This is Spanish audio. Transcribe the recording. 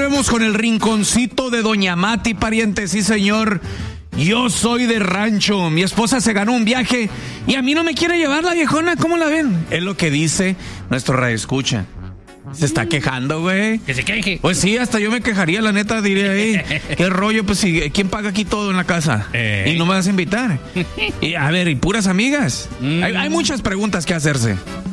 volvemos con el rinconcito de Doña Mati, pariente, sí señor. Yo soy de rancho, mi esposa se ganó un viaje y a mí no me quiere llevar la viejona, ¿cómo la ven? Es lo que dice nuestro radioescucha. Se está quejando, güey. Que se queje. Pues sí, hasta yo me quejaría, la neta, diría ahí. ¿Qué rollo? Pues sí, ¿quién paga aquí todo en la casa? Y no me vas a invitar. Y a ver, ¿y puras amigas? Hay muchas preguntas que hacerse.